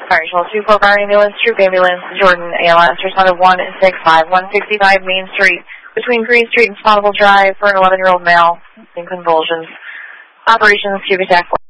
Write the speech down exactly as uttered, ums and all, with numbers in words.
Fire Control two four Fire Ambulance, Troop Ambulance, Jordan, A L S, responded one six five, one sixty-five Main Street, between Green Street and Spotable Drive for an eleven-year-old male in convulsions. Operations, Cuba Attack